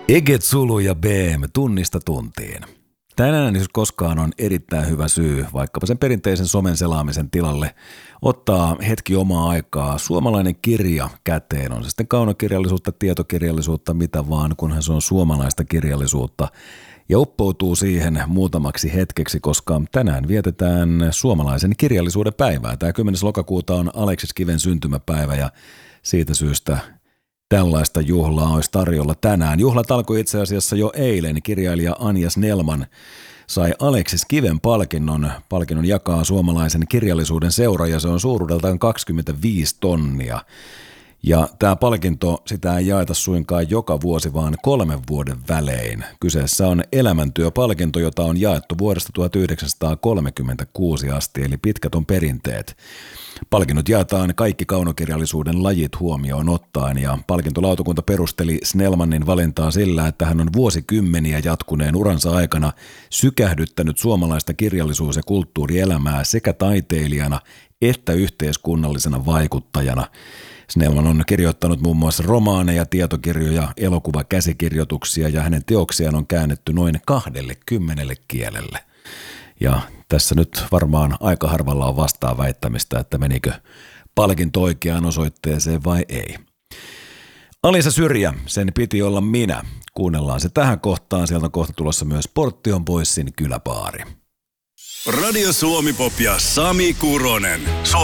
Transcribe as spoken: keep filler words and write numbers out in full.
Eget Zulu ja B M tunnista tuntiin. Tänään jos koskaan on erittäin hyvä syy, vaikkapa sen perinteisen somen selaamisen tilalle, ottaa hetki omaa aikaa suomalainen kirja käteen. On se sitten kaunokirjallisuutta, tietokirjallisuutta, mitä vaan, kunhan se on suomalaista kirjallisuutta. Ja uppoutuu siihen muutamaksi hetkeksi, koska tänään vietetään suomalaisen kirjallisuuden päivää. Tämä kymmenes lokakuuta on Aleksis Kiven syntymäpäivä ja siitä syystä tällaista juhlaa olisi tarjolla tänään. Juhlat alkoi itse asiassa jo eilen. Kirjailija Anja Snellman sai Aleksis Kiven palkinnon. Palkinnon jakaa suomalaisen kirjallisuuden seura ja se on suuruudeltaan kaksikymmentäviisi tonnia. Ja tämä palkinto, sitä ei jaeta suinkaan joka vuosi, vaan kolmen vuoden välein. Kyseessä on elämäntyöpalkinto, jota on jaettu vuodesta tuhatyhdeksänsataakolmekymmentäkuusi asti, eli pitkät on perinteet. Palkinnot jaetaan kaikki kaunokirjallisuuden lajit huomioon ottaen ja palkintolautakunta perusteli Snellmanin valintaa sillä, että hän on vuosikymmeniä jatkuneen uransa aikana sykähdyttänyt suomalaista kirjallisuus- ja kulttuurielämää sekä taiteilijana että yhteiskunnallisena vaikuttajana. Snellman on kirjoittanut muun muassa romaaneja, tietokirjoja, elokuvakäsikirjoituksia ja hänen teoksiaan on käännetty noin kahdelle kymmenelle kielelle. Ja tässä nyt varmaan aika harvalla on vastaan väittämistä, että menikö palkinto oikeaan osoitteeseen vai ei. Alisa Syrjä, sen piti olla minä. Kuunnellaan se tähän kohtaan, sieltä on kohta tulossa myös Portion Boysin kyläbaari. Radio Suomi Pop ja Sami Kuronen.